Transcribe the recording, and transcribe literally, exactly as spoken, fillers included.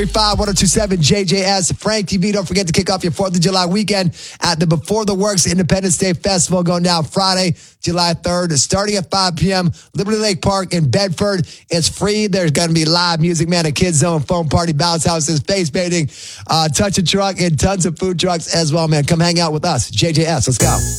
five one oh two seven J J S. Frank T V, don't forget to kick off your fourth of July weekend at the Before the Works Independence Day Festival going down Friday, July third, starting at five p.m. Liberty Lake Park in Bedford. It's free. There's going to be live music, man, a kids zone, foam party, bounce houses, face painting, uh, touch a truck, and tons of food trucks as well, man. Come hang out with us. J J S, let's go.